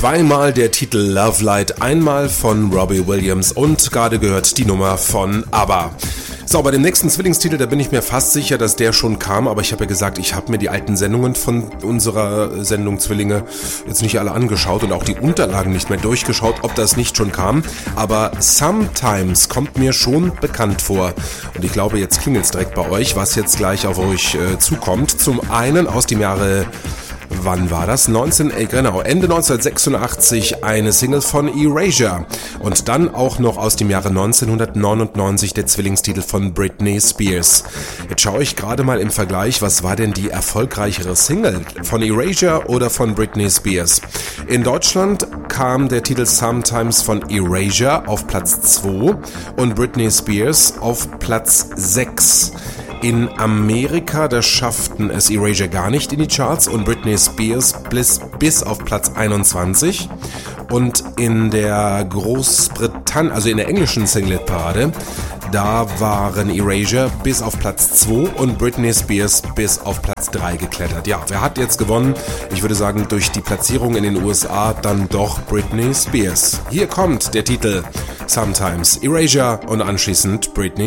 Zweimal der Titel Love Light, einmal von Robbie Williams und gerade gehört die Nummer von ABBA. So, bei dem nächsten Zwillingstitel, da bin ich mir fast sicher, dass der schon kam, aber ich habe ja gesagt, ich habe mir die alten Sendungen von unserer Sendung Zwillinge jetzt nicht alle angeschaut und auch die Unterlagen nicht mehr durchgeschaut, ob das nicht schon kam, aber Sometimes kommt mir schon bekannt vor und ich glaube, jetzt klingelt's direkt bei euch, was jetzt gleich auf euch zukommt. Zum einen aus dem Jahre... Wann war das? Ende 1986 eine Single von Erasure und dann auch noch aus dem Jahre 1999 der Zwillingstitel von Britney Spears. Jetzt schaue ich gerade mal im Vergleich, was war denn die erfolgreichere Single, von Erasure oder von Britney Spears? In Deutschland kam der Titel Sometimes von Erasure auf Platz 2 und Britney Spears auf Platz 6. In Amerika, da schafften es Erasure gar nicht in die Charts und Britney Spears bis auf Platz 21. Und in der Großbritannien, also in der englischen Singlet-Parade, da waren Erasure bis auf Platz 2 und Britney Spears bis auf Platz 3 geklettert. Ja, wer hat jetzt gewonnen? Ich würde sagen, durch die Platzierung in den USA dann doch Britney Spears. Hier kommt der Titel Sometimes Erasure und anschließend Britney